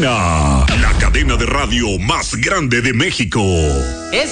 Cabina, la cadena de radio más grande de México.